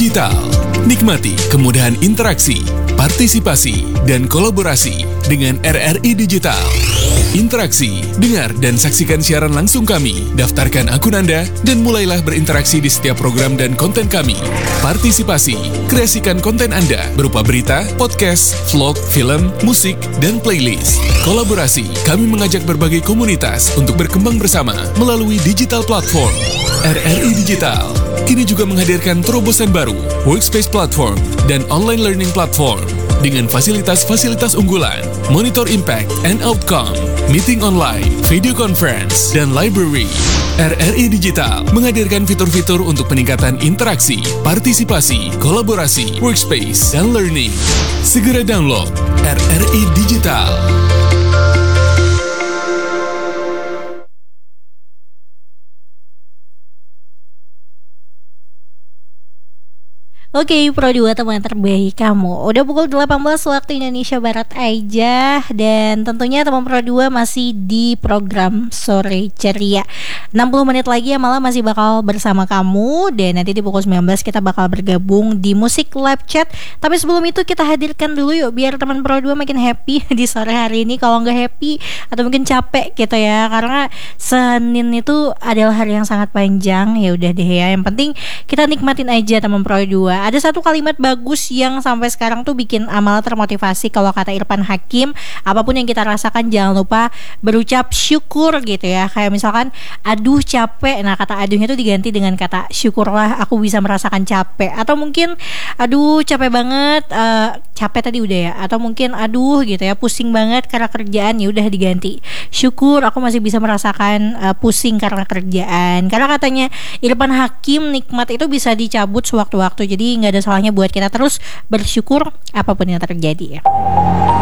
Digital. Nikmati kemudahan interaksi, partisipasi, dan kolaborasi dengan RRI Digital. Interaksi, dengar dan saksikan siaran langsung kami, daftarkan akun Anda, dan mulailah berinteraksi di setiap program dan konten kami. Partisipasi, kreasikan konten Anda berupa berita, podcast, vlog, film, musik, dan playlist. Kolaborasi, kami mengajak berbagai komunitas untuk berkembang bersama melalui digital platform. RRI Digital kini juga menghadirkan terobosan baru, workspace platform, dan online learning platform dengan fasilitas-fasilitas unggulan, monitor impact and outcome, meeting online, video conference, dan library. RRI Digital menghadirkan fitur-fitur untuk peningkatan interaksi, partisipasi, kolaborasi, workspace, dan learning. Segera download RRI Digital. Oke, Pro 2 teman terbaik kamu. Udah pukul 18 waktu Indonesia Barat aja. Dan tentunya teman Pro 2 masih di program Sore Ceria. 60 menit lagi ya malah masih bakal bersama kamu. Dan nanti di pukul 19 kita bakal bergabung di Musik Live Chat. Tapi sebelum itu kita hadirkan dulu yuk, biar teman Pro 2 makin happy di sore hari ini. Kalau nggak happy atau mungkin capek gitu ya, karena Senin itu adalah hari yang sangat panjang. Ya udah deh ya, yang penting kita nikmatin aja teman Pro 2. Ada satu kalimat bagus yang sampai sekarang tuh bikin Amal termotivasi. Kalau kata Irfan Hakim, apapun yang kita rasakan jangan lupa berucap syukur gitu ya. Kayak misalkan aduh capek, nah kata aduhnya tuh diganti dengan kata syukurlah aku bisa merasakan capek. Atau mungkin aduh capek banget, capek tadi udah ya. Atau mungkin aduh gitu ya, pusing banget karena kerjaan, ya udah diganti syukur aku masih bisa merasakan pusing karena kerjaan. Karena katanya Irfan Hakim, nikmat itu bisa dicabut sewaktu-waktu. Jadi nggak ada salahnya buat kita terus bersyukur apapun yang terjadi ya.